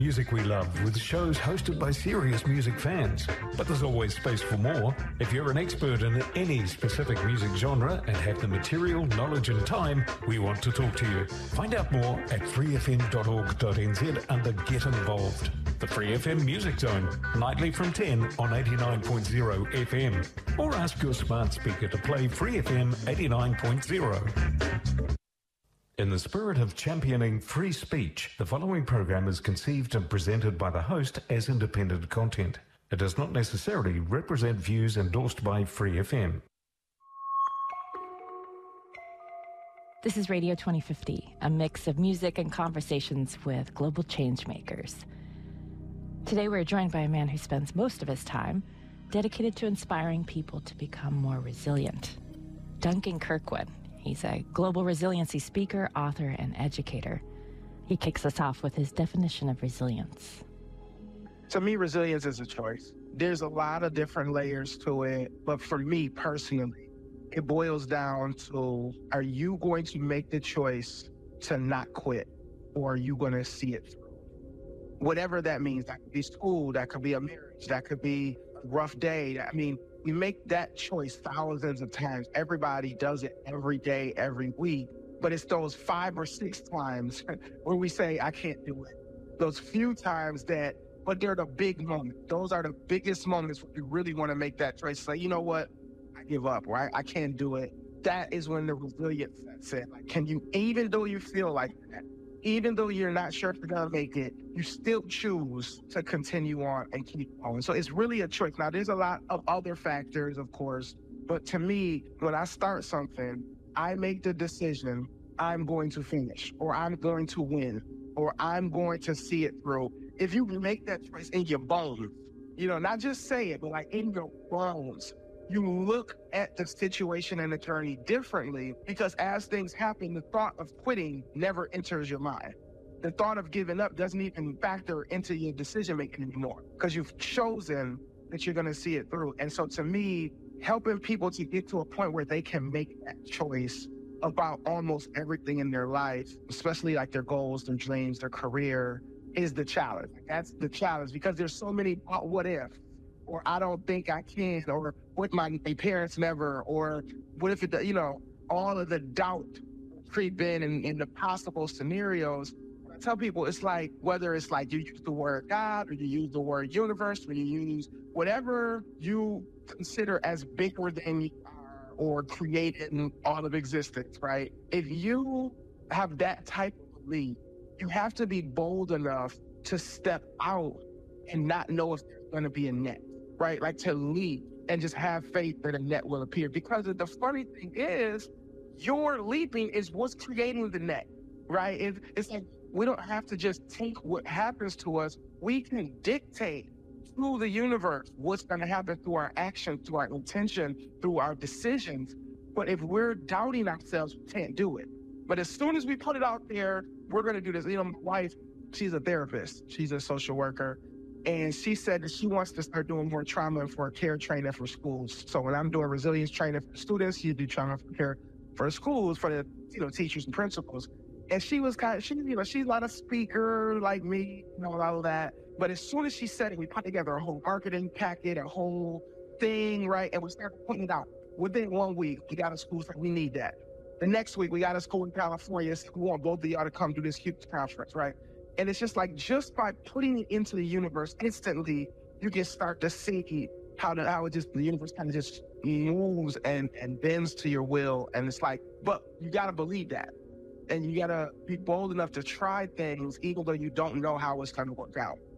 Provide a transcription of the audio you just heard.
Music we love with shows hosted by serious music fans. But there's always space for more. If you're an expert in any specific music genre and have the material, knowledge and time, we want to talk to you. Find out more at freefm.org.nz under Get Involved. The Free FM Music Zone, nightly from 10 on 89.0 FM. Or ask your smart speaker to play Free FM 89.0. In the spirit of championing free speech, the following program is conceived and presented by the host as independent content. It does not necessarily represent views endorsed by Free FM. This is Radio 2050, a mix of music and conversations with global change makers. Today we're joined by a man who spends most of his time dedicated to inspiring people to become more resilient. Duncan Kirkwood. He's a global resiliency speaker, author, and educator. He kicks us off with his definition of resilience. To me, resilience is a choice. There's a lot of different layers to it, but for me personally, it boils down to, are you going to make the choice to not quit, or are you going to see it through? Whatever that means. That could be school, that could be a marriage, that could be a rough day. I mean, we make that choice thousands of times. Everybody does it every day, every week. But it's those 5 or 6 times where we say, I can't do it. Those few times but they're the big moments. Those are the biggest moments where you really want to make that choice. Say, you know what? I give up, right? I can't do it. That is when the resilience sets in. Like, can you, even though you feel like that, even though you're not sure if you're going to make it, you still choose to continue on and keep going. So it's really a choice. Now, there's a lot of other factors, of course, but to me, when I start something, I make the decision, I'm going to finish, or I'm going to win, or I'm going to see it through. If you make that choice in your bones, not just say it, but like in your bones, you look at the situation and the journey differently, because as things happen, the thought of quitting never enters your mind. The thought of giving up doesn't even factor into your decision-making anymore, because you've chosen that you're going to see it through. And so to me, helping people to get to a point where they can make that choice about almost everything in their life, especially like their goals, their dreams, their career, is the challenge. That's the challenge, because there's so many what if, or I don't think I can, or what my parents never, or what if it, all of the doubt creep in the possible scenarios. I tell people, it's like, whether it's like you use the word God, or you use the word universe, or you use whatever you consider as bigger than you are, or created in all of existence, right? If you have that type of belief, you have to be bold enough to step out and not know if there's going to be a net, right? Like to leap and just have faith that a net will appear. Because the funny thing is, your leaping is what's creating the net, right? It's like, we don't have to just take what happens to us. We can dictate through the universe what's going to happen through our actions, through our intention, through our decisions. But if we're doubting ourselves, we can't do it. But as soon as we put it out there, we're going to do this. My wife, she's a therapist. She's a social worker. And she said that she wants to start doing more trauma for care training for schools. So when I'm doing resilience training for students, she do trauma for care for schools, for the teachers and principals. And she was she's not a speaker like me, all of that. But as soon as she said it, we put together a whole marketing packet, a whole thing, right? And we started putting it out. Within 1 week, we got a school saying we need that. The next week, we got a school in California. We want both of y'all to come to this huge conference, right? And it's just like, just by putting it into the universe instantly, you can start to see how the universe kind of just moves and bends to your will. And it's like, but you got to believe that. And you got to be bold enough to try things, even though you don't know how it's going to work out.